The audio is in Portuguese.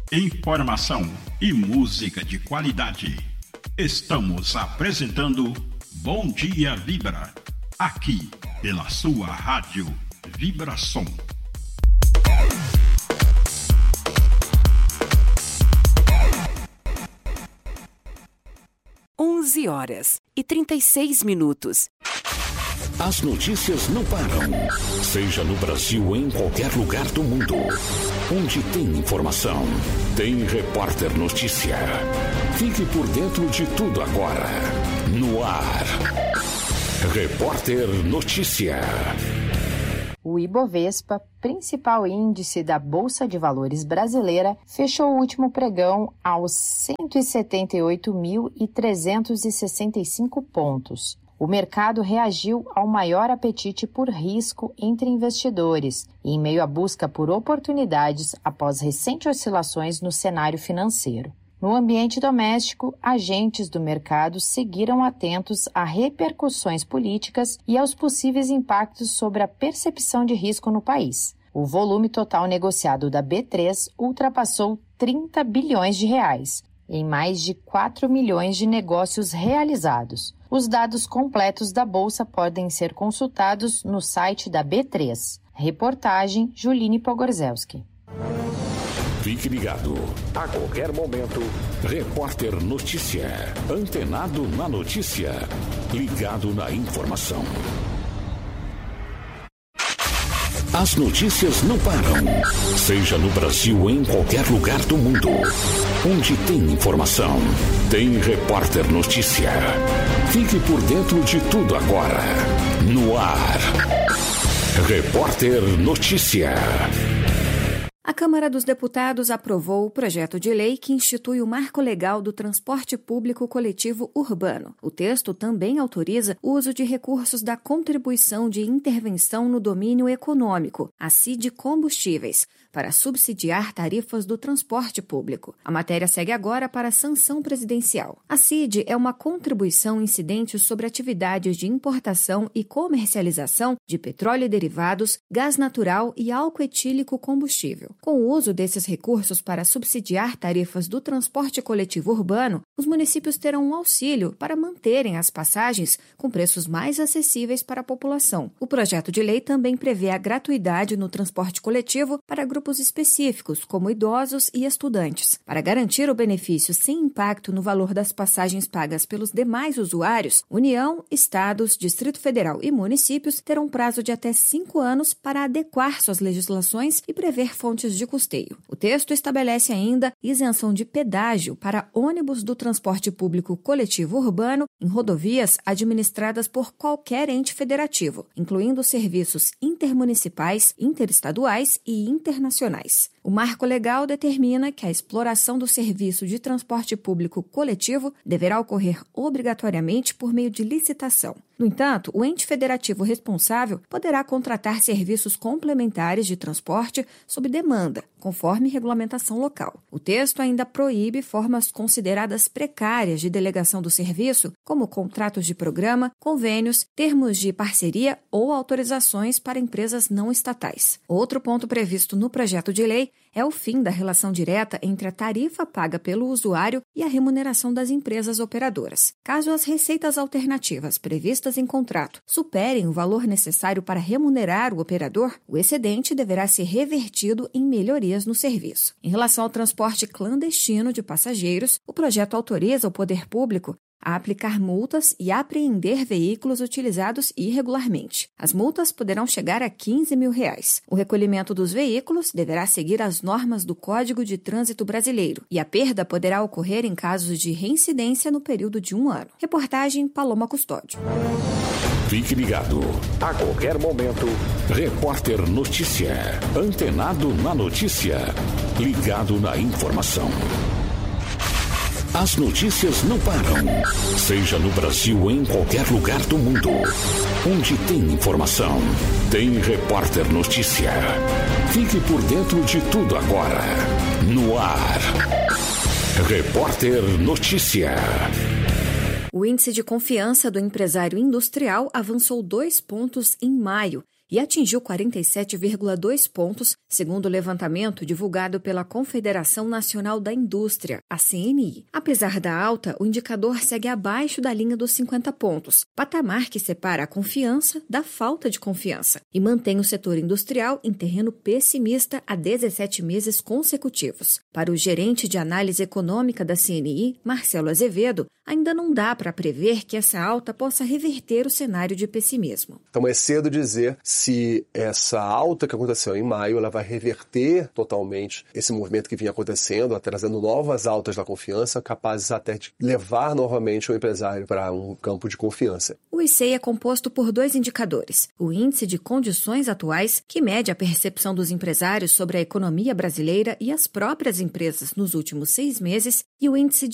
Informação e música de qualidade. Estamos apresentando Bom Dia Vibra, aqui pela sua rádio Vibração. 11h36. As notícias não param. Seja no Brasil ou em qualquer lugar do mundo. Onde tem informação, tem Repórter Notícia. Fique por dentro de tudo agora. No ar. Repórter Notícia. O Ibovespa, principal índice da Bolsa de Valores brasileira, fechou o último pregão aos 178.365 pontos. O mercado reagiu ao maior apetite por risco entre investidores, em meio à busca por oportunidades após recentes oscilações no cenário financeiro. No ambiente doméstico, agentes do mercado seguiram atentos a repercussões políticas e aos possíveis impactos sobre a percepção de risco no país. O volume total negociado da B3 ultrapassou 30 bilhões de reais, em mais de 4 milhões de negócios realizados. Os dados completos da Bolsa podem ser consultados no site da B3. Reportagem Juline Pogorzelski. Fique ligado. A qualquer momento, Repórter Notícia. Antenado na notícia. Ligado na informação. As notícias não param. Seja no Brasil ou em qualquer lugar do mundo. Onde tem informação, tem Repórter Notícia. Fique por dentro de tudo agora. No ar. Repórter Notícia. A Câmara dos Deputados aprovou o projeto de lei que institui o Marco Legal do Transporte Público Coletivo Urbano. O texto também autoriza o uso de recursos da Contribuição de Intervenção no Domínio Econômico, a CID Combustíveis, para subsidiar tarifas do transporte público. A matéria segue agora para a sanção presidencial. A CID é uma contribuição incidente sobre atividades de importação e comercialização de petróleo e derivados, gás natural e álcool etílico combustível. Com o uso desses recursos para subsidiar tarifas do transporte coletivo urbano, os municípios terão um auxílio para manterem as passagens com preços mais acessíveis para a população. O projeto de lei também prevê a gratuidade no transporte coletivo para grupos específicos, como idosos e estudantes. Para garantir o benefício sem impacto no valor das passagens pagas pelos demais usuários, União, Estados, Distrito Federal e municípios terão prazo de até 5 anos para adequar suas legislações e prever fontes de custeio. O texto estabelece ainda isenção de pedágio para ônibus do transporte público coletivo urbano em rodovias administradas por qualquer ente federativo, incluindo serviços intermunicipais, interestaduais e internacionais. O marco legal determina que a exploração do serviço de transporte público coletivo deverá ocorrer obrigatoriamente por meio de licitação. No entanto, o ente federativo responsável poderá contratar serviços complementares de transporte sob demanda, conforme regulamentação local. O texto ainda proíbe formas consideradas precárias de delegação do serviço, como contratos de programa, convênios, termos de parceria ou autorizações para empresas não estatais. Outro ponto previsto no projeto de lei é o fim da relação direta entre a tarifa paga pelo usuário e a remuneração das empresas operadoras. Caso as receitas alternativas previstas em contrato superem o valor necessário para remunerar o operador, o excedente deverá ser revertido em melhorias no serviço. Em relação ao transporte clandestino de passageiros, o projeto autoriza o poder público a aplicar multas e apreender veículos utilizados irregularmente. As multas poderão chegar a R$15 mil. O recolhimento dos veículos deverá seguir as normas do Código de Trânsito Brasileiro e a perda poderá ocorrer em casos de reincidência no período de 1 ano. Reportagem Paloma Custódio. Fique ligado. A qualquer momento, Repórter Notícia. Antenado na notícia. Ligado na informação. As notícias não param. Seja no Brasil ou em qualquer lugar do mundo. Onde tem informação, tem Repórter Notícia. Fique por dentro de tudo agora. No ar. Repórter Notícia. O índice de confiança do empresário industrial avançou 2 pontos em maio e atingiu 47,2 pontos, segundo o levantamento divulgado pela Confederação Nacional da Indústria, a CNI. Apesar da alta, o indicador segue abaixo da linha dos 50 pontos, patamar que separa a confiança da falta de confiança, e mantém o setor industrial em terreno pessimista há 17 meses consecutivos. Para o gerente de análise econômica da CNI, Marcelo Azevedo, ainda não dá para prever que essa alta possa reverter o cenário de pessimismo. Então é cedo dizer se essa alta que aconteceu em maio ela vai reverter totalmente esse movimento que vinha acontecendo, trazendo novas altas da confiança, capazes até de levar novamente o empresário para um campo de confiança. O ICEI é composto por 2 indicadores: o Índice de Condições Atuais, que mede a percepção dos empresários sobre a economia brasileira e as próprias empresas nos últimos 6 meses, e o Índice